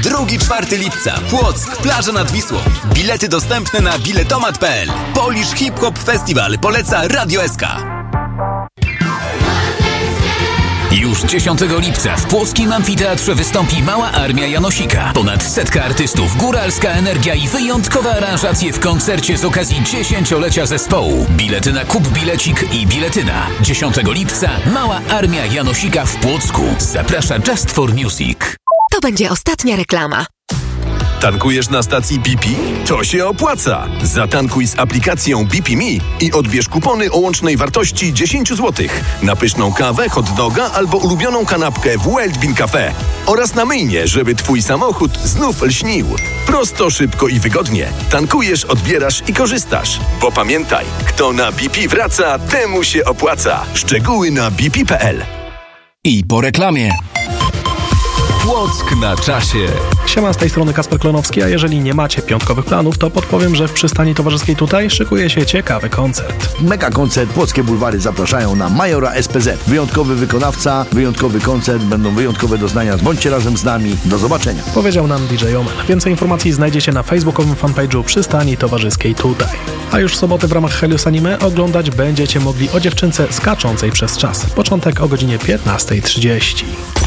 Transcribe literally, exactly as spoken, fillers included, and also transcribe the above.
drugiego do czwartego lipca. Płock, plaża nad Wisłą. Bilety dostępne na biletomat kropka p l. Polish Hip Hop Festival poleca Radio S K. Już dziesiątego lipca w płockim amfiteatrze wystąpi Mała Armia Janosika. Ponad setka artystów, góralska energia i wyjątkowe aranżacje w koncercie z okazji dziesięciolecia zespołu. Bilety na Kup Bilecik i Biletyna. dziesiątego lipca Mała Armia Janosika w Płocku. Zaprasza Just for Music. To będzie ostatnia reklama. Tankujesz na stacji B P? To się opłaca! Zatankuj z aplikacją B P Me i odbierz kupony o łącznej wartości dziesięć złotych na pyszną kawę, hot doga albo ulubioną kanapkę w Wild Bean Cafe oraz na myjnie, żeby twój samochód znów lśnił. Prosto, szybko i wygodnie. Tankujesz, odbierasz i korzystasz. Bo pamiętaj, kto na B P wraca, temu się opłaca. Szczegóły na b p kropka p l. I po reklamie. Płock na czasie. Siema, z tej strony Kasper Klonowski, a jeżeli nie macie piątkowych planów, to podpowiem, że w przystani towarzyskiej tutaj szykuje się ciekawy koncert. Mega koncert, Płockie Bulwary zapraszają na Majora S P Z. Wyjątkowy wykonawca, wyjątkowy koncert, będą wyjątkowe doznania. Bądźcie razem z nami. Do zobaczenia. Powiedział nam D J Omen. Więcej informacji znajdziecie na facebookowym fanpage'u Przystani Towarzyskiej tutaj. A już w sobotę w ramach Helios Anime oglądać będziecie mogli o dziewczynce skaczącej przez czas. Początek o godzinie piętnasta trzydzieści.